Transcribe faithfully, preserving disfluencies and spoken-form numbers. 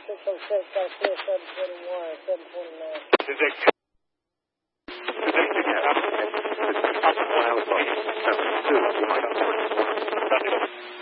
six oh six, got a clear seven twenty-one, seven twenty-nine. Detective. Detective, yeah. It's up one out of seven two.